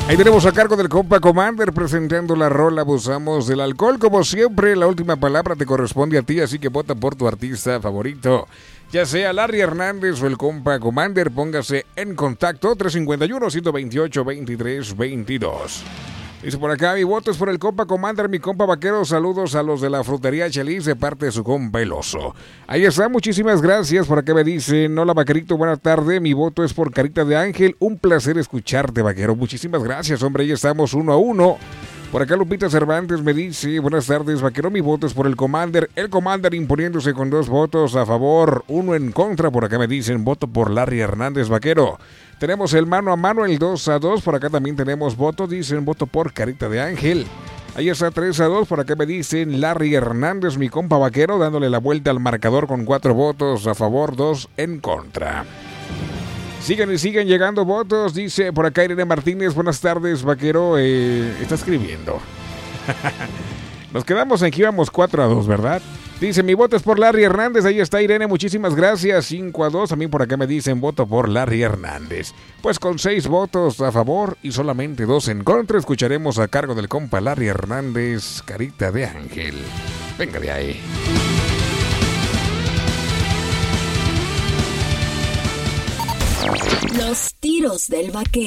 Ahí tenemos a cargo del compa Commander presentando la rola Abusamos del Alcohol. Como siempre, la última palabra te corresponde a ti, así que vota por tu artista favorito. Ya sea Larry Hernández o el compa Commander, póngase en contacto 351-128-2322. Dice por acá, mi voto es por el compa Commander, mi compa Vaquero. Saludos a los de la frutería Chelis de parte de su compa El Oso. Ahí está, muchísimas gracias. Por acá me dicen, hola Vaquerito, buena tarde. Mi voto es por Carita de Ángel. Un placer escucharte, Vaquero. Muchísimas gracias, hombre. Ya estamos 1-1. Por acá Lupita Cervantes me dice, buenas tardes, Vaquero, mi voto es por el Commander. El Commander imponiéndose con 2 votos a favor, 1 en contra. Por acá me dicen, voto por Larry Hernández, Vaquero. Tenemos el mano a mano, el 2-2. Por acá también tenemos votos, dicen, voto por Carita de Ángel. Ahí está 3-2. Por acá me dicen, Larry Hernández, mi compa Vaquero, dándole la vuelta al marcador con 4 votos a favor, 2 en contra. Siguen y siguen llegando votos. Dice por acá Irene Martínez, buenas tardes, Vaquero. Está escribiendo. Nos quedamos en que íbamos 4-2, ¿verdad? Dice, mi voto es por Larry Hernández. Ahí está Irene, muchísimas gracias. 5-2. También por acá me dicen, voto por Larry Hernández. Pues con 6 votos a favor y solamente 2 en contra, escucharemos a cargo del compa Larry Hernández, Carita de Ángel. Venga de ahí. Los tiros del Vaquero.